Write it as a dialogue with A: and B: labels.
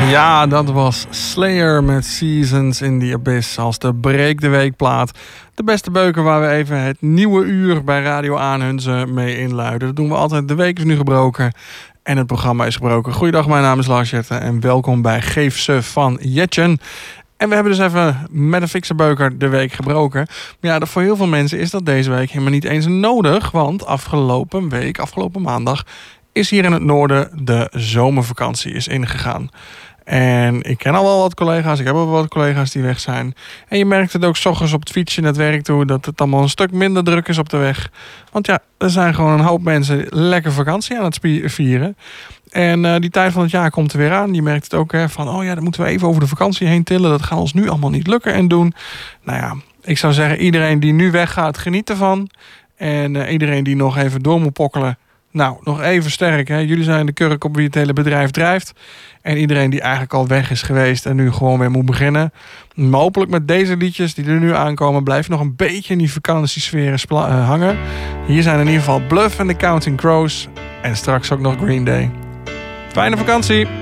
A: Ja, dat was Slayer met Seasons in the Abyss als de Break de Week plaat. De beste beuken waar we even het nieuwe uur bij Radio Aanhunzen mee inluiden. Dat doen we altijd. De week is nu gebroken en het programma is gebroken. Goeiedag, mijn naam is Lars Jetten en welkom bij Geef ze van Jetjen. En we hebben dus even met een fikse beuker de week gebroken. Maar ja, voor heel veel mensen is dat deze week helemaal niet eens nodig. Want afgelopen maandag, is hier in het noorden de zomervakantie is ingegaan. En ik ken al wel wat collega's, ik heb al wel wat collega's die weg zijn. En je merkt het ook 's ochtends op het fietsje naar het werk toe, dat het allemaal een stuk minder druk is op de weg. Want ja, er zijn gewoon een hoop mensen lekker vakantie aan het vieren. En die tijd van het jaar komt er weer aan. Je merkt het ook van, oh ja, dan moeten we even over de vakantie heen tillen. Dat gaat ons nu allemaal niet lukken en doen. Nou ja, ik zou zeggen, iedereen die nu weggaat, geniet ervan. En iedereen die nog even door moet pokkelen, nou, nog even sterk. Hè? Jullie zijn de kurk op wie het hele bedrijf drijft. En iedereen die eigenlijk al weg is geweest en nu gewoon weer moet beginnen. Maar hopelijk met deze liedjes die er nu aankomen, blijf je nog een beetje in die vakantiesfeer hangen. Hier zijn in ieder geval Bluff en The Counting Crows. En straks ook nog Green Day. Fijne vakantie!